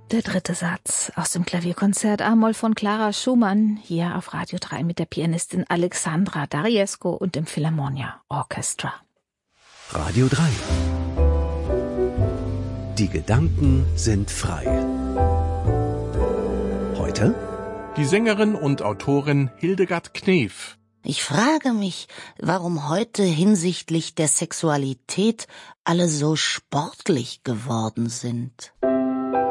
Der dritte Satz aus dem Klavierkonzert A-Moll von Clara Schumann, hier auf Radio 3 mit der Pianistin Alexandra Darjescu und dem Philharmonia Orchestra. Radio 3. Die Gedanken sind frei. Heute die Sängerin und Autorin Hildegard Knef. Ich frage mich, warum heute hinsichtlich der Sexualität alle so sportlich geworden sind.